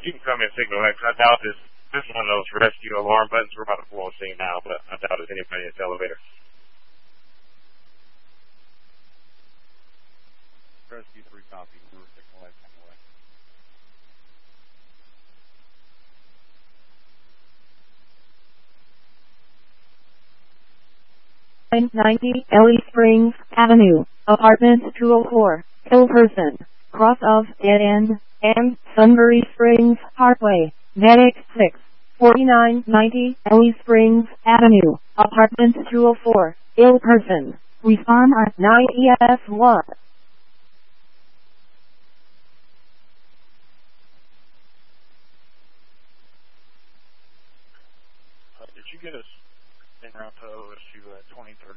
You can come in and signal that, 'cause I doubt this is one of those rescue alarm buttons we're about to pull on scene now, but I doubt there's anybody in this elevator. Rescue 3 copy. We're signal X anyway. 90 Ellie Springs Avenue, apartment 204, Hilperson, cross of Dead End, and Sunbury Springs Parkway, Medic 6, 4990 Ellie Springs Avenue, apartment 204, Hilperson, respond at 9 ES1. Did you get us en route to OSU 23?